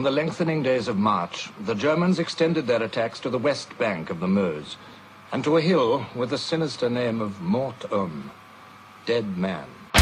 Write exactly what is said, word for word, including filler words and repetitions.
the lengthening days of March, the Germans extended their attacks to the west bank of the Meuse, and to a hill with the sinister name of Mort Homme, Dead Man.